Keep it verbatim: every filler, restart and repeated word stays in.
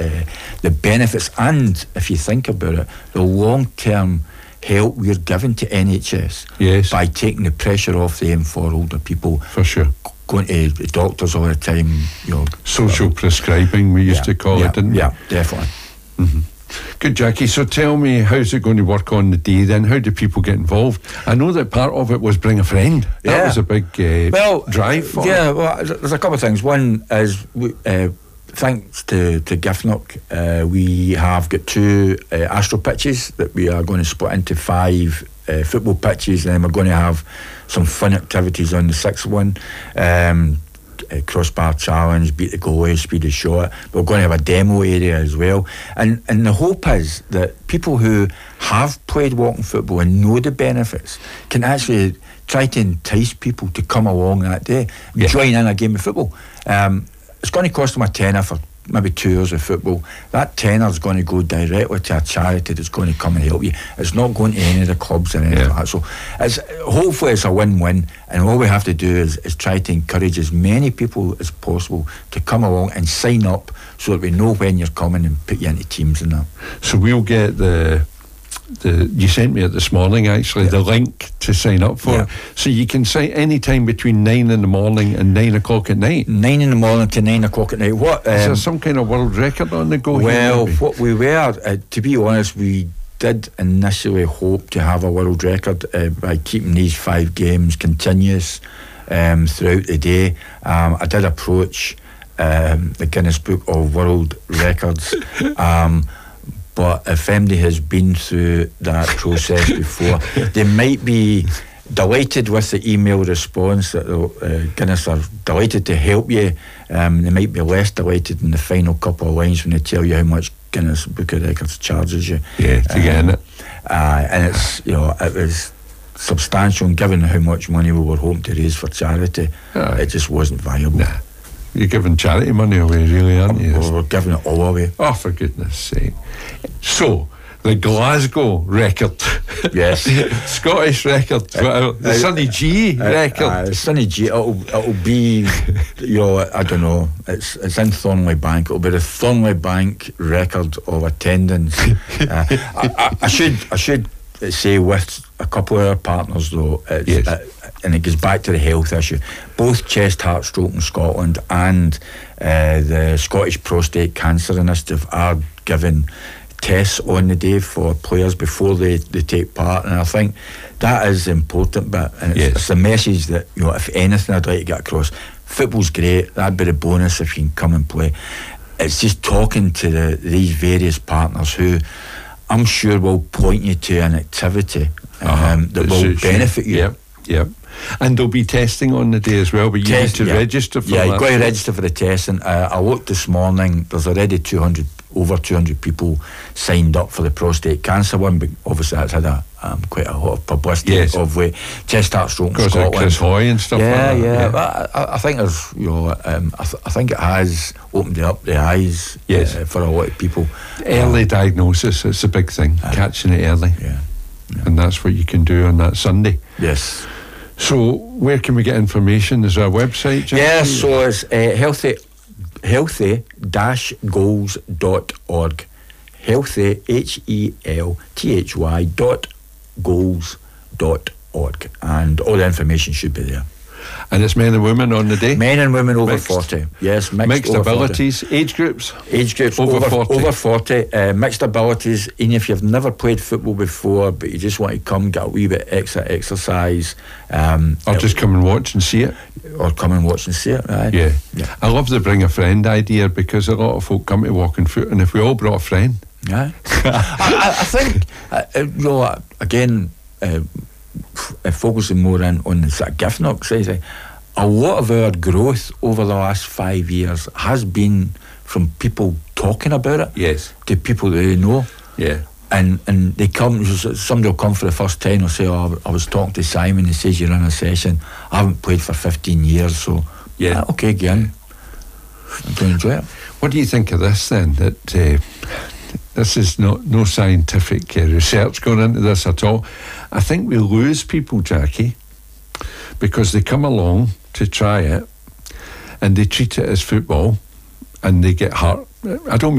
uh, the benefits, and if you think about it, the long-term help we're giving to N H S yes. by taking the pressure off them for older people. For sure. Going to the doctors all the time, you know. Social uh, prescribing, we used yeah, to call yeah, it, didn't we? Yeah, definitely. Mm-hmm. Good, Jackie. So tell me, how's it going to work on the day then? How do people get involved? I know that part of it was bring a friend. That yeah. was a big uh, well, drive for yeah, it. well, there's a couple of things. One is, uh, thanks to, to Giffnock, uh, we have got two uh, Astro pitches that we are going to split into five uh, football pitches, and then we're going to have some fun activities on the sixth one. Um, Uh, crossbar challenge, beat the goalie, speed of shot. We're going to have a demo area as well, and and the hope is that people who have played walking football and know the benefits can actually try to entice people to come along that day, yeah. join in a game of football. Um, it's going to cost them a tenner for maybe two hours of football. That tenner is going to go directly to a charity that's going to come and help you. It's not going to any of the clubs or anything yeah. like that. So it's, hopefully it's a win-win, and all we have to do is, is try to encourage as many people as possible to come along and sign up so that we know when you're coming and put you into teams and that. So we'll get the the you sent me it this morning actually, yeah. the link to sign up for yeah. it. So you can sign any time between nine in the morning and nine o'clock at night. Nine in the morning to nine o'clock at night. What um, is there some kind of world record on the go? Well, here, what we were, uh, to be honest, we did initially hope to have a world record uh, by keeping these five games continuous um, throughout the day. Um, I did approach um, the Guinness Book of World Records. um, But if anybody has been through that process before, they might be delighted with the email response that uh, Guinness are delighted to help you. Um, they might be less delighted in the final couple of lines when they tell you how much Guinness Book of Records charges you. Yeah, to um, get in it. Uh, and it's, you know, it was substantial, and given how much money we were hoping to raise for charity, Aye. it just wasn't viable. Nah. You're giving charity money away, really, aren't you? We're, we're giving it all away. Oh, for goodness sake. So, the Glasgow record. Yes. Scottish record. Uh, the uh, Sonny G uh, record. Uh, uh, Sonny G, it'll, it'll be, you know, I don't know, it's it's in Thornley Bank. It'll be the Thornley Bank record of attendance. uh, I, I, I should I should say with a couple of our partners, though, it's, yes. uh, and it goes back to the health issue. Both Chest, Heart, Stroke in Scotland and uh, the Scottish Prostate Cancer Initiative are giving tests on the day for players before they, they take part, and I think that is the important bit, and it's, yes. it's a message that, you know, if anything I'd like to get across, football's great, that'd be the bonus if you can come and play. It's just talking to the, these various partners who I'm sure will point you to an activity um, uh-huh. that will benefit you. Yep, yep. And there'll be testing on the day as well, but you Test, need to yeah. register for yeah, that. Yeah, you've got to register for the testing. Uh, I looked this morning, there's already two hundred, over two hundred people signed up for the prostate cancer one, but obviously that's had a um, quite a lot of publicity yes. of uh, Chest, Heart, Stroke in Scotland. Scotland. Chris Hoy and stuff yeah, like that. Yeah, yeah. But I, I think there's, you know, um, I, th- I think it has opened up the eyes yes. uh, for a lot of people. Early um, diagnosis, it's a big thing, uh, catching it early. Yeah, yeah. And that's what you can do on that Sunday. Yes. So, where can we get information? Is there a website, Jackie? Yeah, so it's uh, healthy, healthy dash goals dot org. Healthy, H E L T H Y dot goals dot org. And all the information should be there. And it's men and women on the day? Men and women over mixed. forty. Yes, mixed, mixed over abilities, forty. age groups? Age groups over, over forty. Over forty, uh, mixed abilities. Even if you've never played football before, but you just want to come, get a wee bit extra exercise. Um, or just come and watch and see it. Or come and watch and see it, right? Yeah. yeah. I love the bring a friend idea, because a lot of folk come to walking foot, and if we all brought a friend. Yeah. I, I think, uh, you know, again, uh, f- uh, focusing more in, on the sort of Giffnock side, a lot of our growth over the last five years has been from people talking about it. Yes. To people that they know. Yeah. And and they come, somebody will come for the first time, or say, oh, I was talking to Simon, he says you're in a session, I haven't played for fifteen years, so yeah, ah, okay, again, I'm going to enjoy it. What do you think of this then, that uh, this is not no scientific uh, research going into this at all? I think we lose people, Jackie, because they come along to try it and they treat it as football and they get hurt. I don't mean